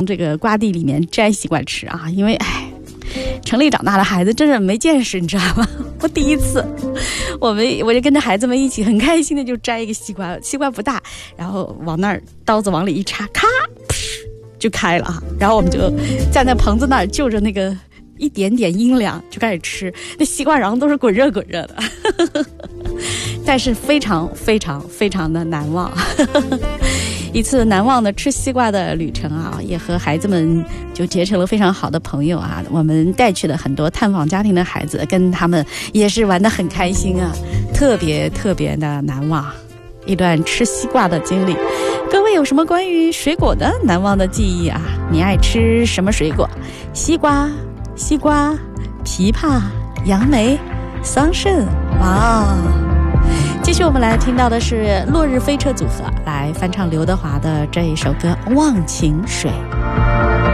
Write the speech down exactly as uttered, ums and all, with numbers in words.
往这个瓜地里面摘西瓜吃啊，因为哎，城里长大的孩子真是没见识，你知道吗？我第一次，我们我就跟着孩子们一起很开心的就摘一个西瓜，西瓜不大，然后往那儿刀子往里一插，咔，就开了啊。然后我们就站在棚子那儿，就着那个一点点阴凉就开始吃，那西瓜瓤都是滚热滚热的，但是非常非常非常的难忘。一次难忘的吃西瓜的旅程啊，也和孩子们就结成了非常好的朋友啊。我们带去了很多探访家庭的孩子，跟他们也是玩得很开心啊，特别特别的难忘一段吃西瓜的经历。各位有什么关于水果的难忘的记忆啊？你爱吃什么水果？西瓜、西瓜、枇杷、杨梅、桑葚，哇！继续我们来听到的是落日飞车组合来翻唱刘德华的这一首歌《忘情水》。